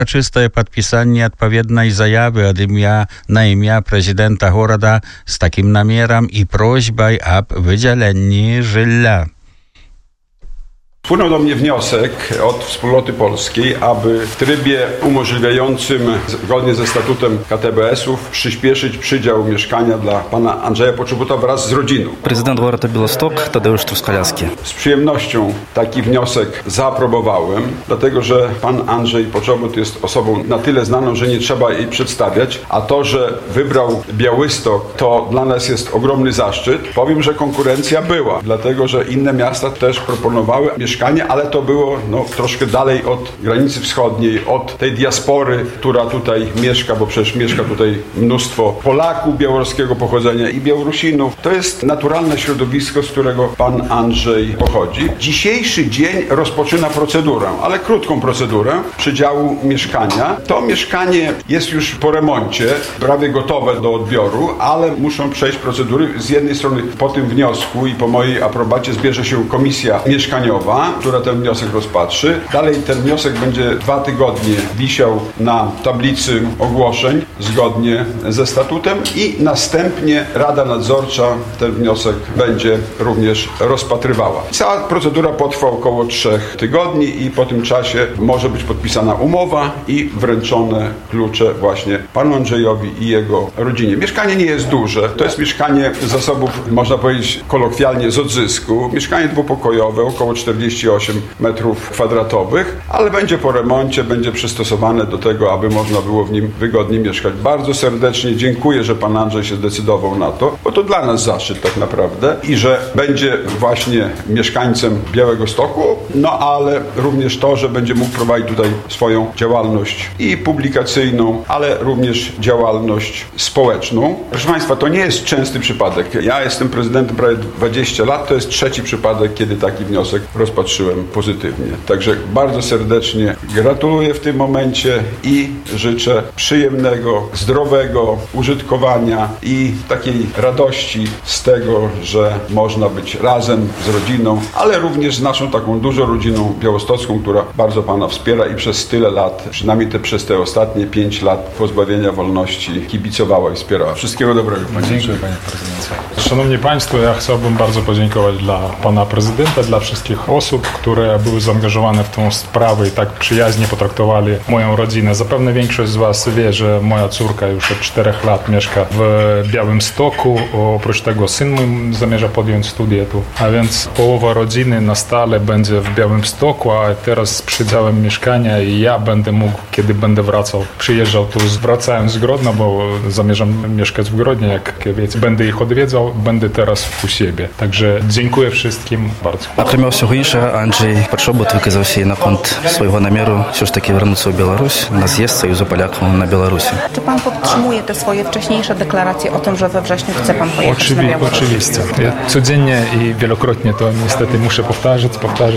Чистое подписание отповедной заявы на имя президента города с таким намером и просьбой об выделении жилья. Wpłynął do mnie wniosek od Wspólnoty Polskiej, aby w trybie umożliwiającym zgodnie ze statutem KTBS-ów przyspieszyć przydział mieszkania dla pana Andrzeja Poczobuta wraz z rodziną. Prezydent города Białystok Tadeusz Truskaляski. Z przyjemnością taki wniosek zaaprobowałem, dlatego że pan Andrzej Poczobut jest osobą na tyle znaną, że nie trzeba jej przedstawiać, a to, że wybrał Białystok, to dla nas jest ogromny zaszczyt. Powiem, że konkurencja była, dlatego że inne miasta też proponowały mieszkanie, ale to było troszkę dalej od granicy wschodniej, od tej diaspory, która tutaj mieszka, bo przecież mieszka tutaj mnóstwo Polaków białoruskiego pochodzenia i Białorusinów. To jest naturalne środowisko, z którego pan Andrzej pochodzi. Dzisiejszy dzień rozpoczyna procedurę, ale krótką procedurę przydziału mieszkania. To mieszkanie jest już po remoncie, prawie gotowe do odbioru, ale muszą przejść procedury. Z jednej strony po tym wniosku i po mojej aprobacie zbierze się komisja mieszkaniowa, która ten wniosek rozpatrzy. Dalej ten wniosek będzie 2 tygodnie wisiał na tablicy ogłoszeń zgodnie ze statutem i następnie Rada Nadzorcza ten wniosek będzie również rozpatrywała. Cała procedura potrwa około 3 tygodni i po tym czasie może być podpisana umowa i wręczone klucze właśnie panu Andrzejowi i jego rodzinie. Mieszkanie nie jest duże. To jest mieszkanie z zasobów, można powiedzieć kolokwialnie, z odzysku. Mieszkanie dwupokojowe, około 48 metrów kwadratowych, ale będzie po remoncie, będzie przystosowane do tego, aby można było w nim wygodnie mieszkać. Bardzo serdecznie dziękuję, że pan Andrzej się zdecydował na to, bo to dla nas zaszczyt tak naprawdę i że będzie właśnie mieszkańcem Białegostoku, ale również to, że będzie mógł prowadzić tutaj swoją działalność i publikacyjną, ale również działalność społeczną. Proszę państwa, to nie jest częsty przypadek. Ja jestem prezydentem prawie 20 lat, to jest 3. przypadek, kiedy taki wniosek rozpatrzyłem pozytywnie. Także bardzo serdecznie gratuluję w tym momencie i życzę przyjemnego, zdrowego użytkowania i takiej radości z tego, że można być razem z rodziną, ale również z naszą taką dużą rodziną białostocką, która bardzo pana wspiera i przez tyle lat, przynajmniej przez te ostatnie 5 lat pozbawienia wolności kibicowała i wspierała. Wszystkiego dobrego. Dziękuję, panie prezydencie. Szanowni państwo, ja chciałbym bardzo podziękować dla pana prezydenta, dla wszystkich osób, które były zaangażowane w tą sprawę i tak przyjaźnie potraktowali moją rodzinę. Zapewne większość z was wie, że moja córka już od 4 lat mieszka w Białymstoku. Oprócz tego syn mój zamierza podjąć studia tu. A więc połowa rodziny na stale będzie w Białymstoku, a teraz z przydziałem mieszkania i ja będę mógł, kiedy będę wracał, przyjeżdżał tu, wracając z Grodna, bo zamierzam mieszkać w Grodnie, jak wiecie. Będę ich odwiedzał, będę teraz u siebie. Także dziękuję wszystkim bardzo. Окрім всього іншого, Анджей Почобут виказався і на фонд свого наміру все ж таки вернутися у Білорусь на zjazd Союзу Поляков на Білорусі. Czy pan podtrzymuje te swoje wcześniejsze deklaracje o tym, że we wrześniu chce pan pojechać na Białoruś? Oczywiście. Ja codziennie i wielokrotnie to niestety muszę powtarzać.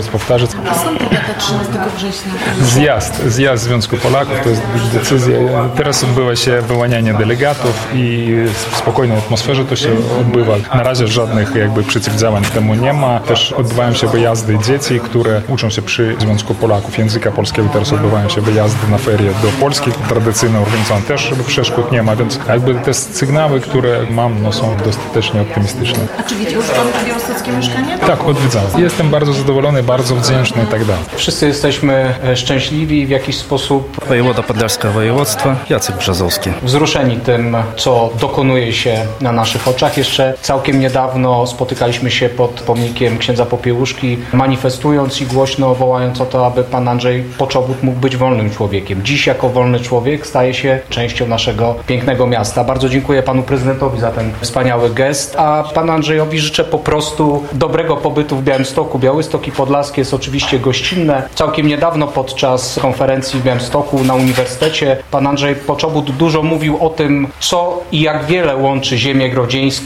A są te daty 13 września? Zjazd Związku Polaków, to jest decyzja. Teraz odbywa się wyłanianie delegatów i w spokojnej atmosferze to się odbywa. Na razie żadnych przeciwdziałań temu nie ma. Też odbywają się wyjazdy dzieci, które uczą się przy Związku Polaków języka polskiego. Teraz odbywają się wyjazdy na ferie do Polski. Tradycyjne organizowane też przeszkód nie ma, więc te sygnały, które mam, są dostatecznie optymistyczne. A czy widział już pan białostockie mieszkanie? Tak, odwiedzałem. Jestem bardzo zadowolony, bardzo wdzięczny i tak dalej. Wszyscy jesteśmy szczęśliwi w jakiś sposób. Wojewoda Podlaskiego województwa Jacek Brzozowski. Wzruszeni tym, co dokonuje się na naszych oczach. Jeszcze całkiem niedawno spotykaliśmy się pod pomnikiem księdza Popiełuszki, manifestując i głośno wołając o to, aby pan Andrzej Poczobut mógł być wolnym człowiekiem. Dziś jako wolny człowiek staje się częścią naszego pięknego miasta. Bardzo dziękuję panu prezydentowi za ten wspaniały gest, a panu Andrzejowi życzę po prostu dobrego pobytu w Białymstoku. Białystok i Podlaskie jest oczywiście gościnne. Całkiem niedawno podczas konferencji w Białymstoku na uniwersytecie pan Andrzej Poczobut dużo mówił o tym, co i jak wiele łączy ziemię grodzieńską z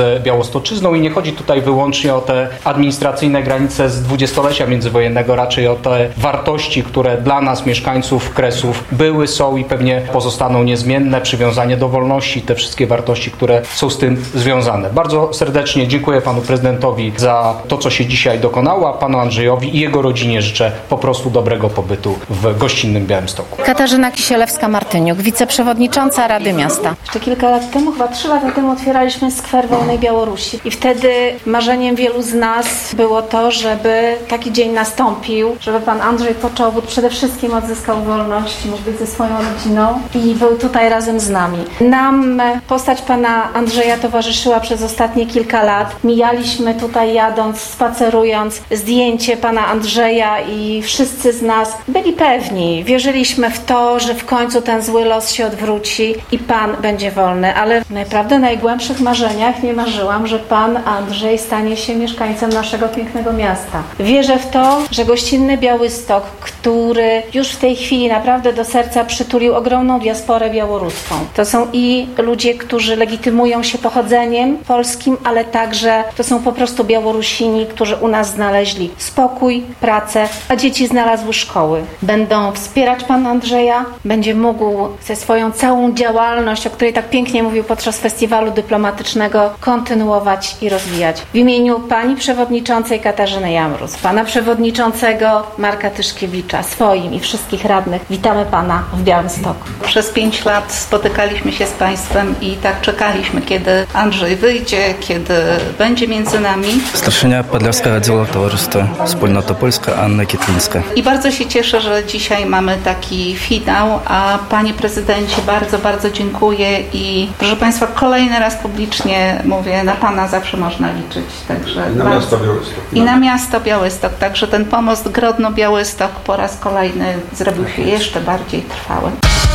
z Białostoczyzną i nie chodzi tutaj wyłącznie o te administracyjne granice z dwudziestolecia międzywojennego, raczej o te wartości, które dla nas, mieszkańców Kresów, były, są i pewnie pozostaną niezmienne, przywiązanie do wolności, te wszystkie wartości, które są z tym związane. Bardzo serdecznie dziękuję panu prezydentowi za to, co się dzisiaj dokonało, a panu Andrzejowi i jego rodzinie życzę po prostu dobrego pobytu w gościnnym Białymstoku. Katarzyna Kisielewska-Martyniuk, wiceprzewodnicząca Rady Miasta. Jeszcze kilka lat temu, chyba 3 lata temu otwieraliśmy skwer Wolnej Białorusi i wtedy marzeniem wielu z nas było to, żeby taki dzień nastąpił, żeby pan Andrzej Poczobut przede wszystkim odzyskał wolność, mógł być ze swoją rodziną i był tutaj razem z nami. Nam postać pana Andrzeja towarzyszyła przez ostatnie kilka lat. Mijaliśmy tutaj jadąc, spacerując, zdjęcie pana Andrzeja i wszyscy z nas byli pewni, wierzyliśmy w to, że w końcu ten zły los się odwróci i pan będzie wolny, ale naprawdę w najgłębszych marzeniach nie marzyłam, że pan Andrzej stanie się mieszkańcem naszego pięknego miasta. Wierzę w to, że gościnny Białystok, który już w tej chwili naprawdę do serca przytulił ogromną diasporę białoruską. To są i ludzie, którzy legitymują się pochodzeniem polskim, ale także to są po prostu Białorusini, którzy u nas znaleźli spokój, pracę, a dzieci znalazły szkoły. Będą wspierać pana Andrzeja, będzie mógł ze swoją całą działalność, o której tak pięknie mówił podczas festiwalu dyplomatycznego, kontynuować i rozwijać. W imieniu pani przewodniczącej Katarzyny Jamrus, pana przewodniczącego Marka Tyszkiewicza, swoim i wszystkich radnych, witamy pana w Białymstoku. Przez 5 lat spotykaliśmy się z państwem i tak czekaliśmy, kiedy Andrzej wyjdzie, kiedy będzie między nami. Starszynia Podlaskiego Oddziału Towarzystwa Wspólnota Polska Anna Kitlińska. I bardzo się cieszę, że dzisiaj mamy taki finał, a panie prezydencie bardzo, bardzo dziękuję i proszę państwa, kolejny raz publicznie mówię, na pana zawsze można liczyć. Także I na miasto Białystok. I na miasto Białystok, także ten pomost Grodno-Białystok po raz kolejny zrobił się jeszcze bardziej trwały.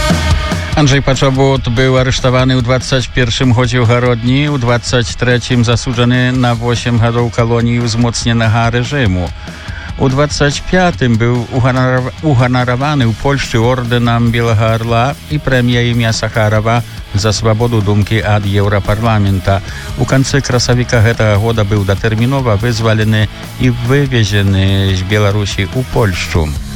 Andrzej Poczobut był aresztowany w 21 chodził Garodni, w 23 zasłużony na 8 lat kolonii wzmocnionego reżimu. U 25 był uhonorowany w Polsce ordenem Białego Orła i premią imienia Sacharowa za swobodę думки od Europarlamenta. U końca krasowika tego roku był determinowo wyzwolony i wywieziony z Białorusi u Polskę.